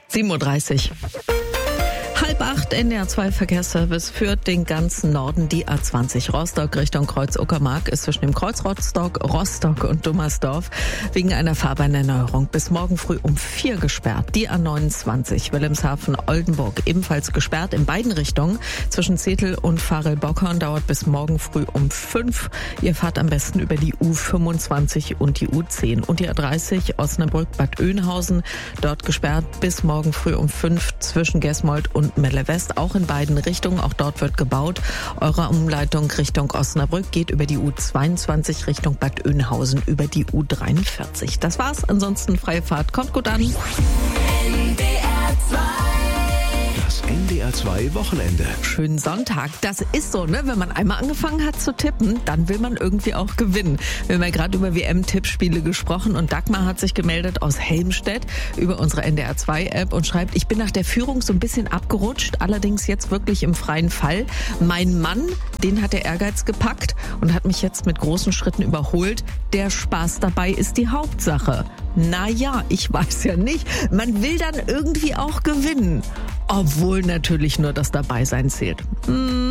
7:30 Uhr. 7:30 NDR2 Verkehrsservice führt den ganzen Norden. Die A20 Rostock Richtung Kreuz-Uckermark ist zwischen dem Kreuz Rostock und Dummersdorf wegen einer Fahrbahnerneuerung bis morgen früh um 4 gesperrt. Die A29 Wilhelmshaven-Oldenburg ebenfalls gesperrt in beiden Richtungen. Zwischen Zetel und Farel-Bockhorn dauert bis morgen früh um 5. Ihr fahrt am besten über die U25 und die U10. Und die A30 Osnabrück-Bad Oeynhausen, dort gesperrt bis morgen früh um 5 zwischen Gesmold und Melle West, auch in beiden Richtungen. Auch dort wird gebaut. Eure Umleitung Richtung Osnabrück geht über die U22 Richtung Bad Oeynhausen über die U43. Das war's. Ansonsten freie Fahrt. Kommt gut an. Das NDR2 Wochenende. Schönen Sonntag. Das ist so, ne? Wenn man einmal angefangen hat zu tippen, dann will man irgendwie auch gewinnen. Wir haben ja gerade über WM-Tippspiele gesprochen und Dagmar hat sich gemeldet aus Helmstedt über unsere NDR2-App und schreibt, ich bin nach der Führung so ein bisschen abgerutscht, allerdings jetzt wirklich im freien Fall. Mein Mann, den hat der Ehrgeiz gepackt und hat mich jetzt mit großen Schritten überholt. Der Spaß dabei ist die Hauptsache. Naja, ich weiß ja nicht. Man will dann irgendwie auch gewinnen. Obwohl natürlich nur das Dabeisein zählt.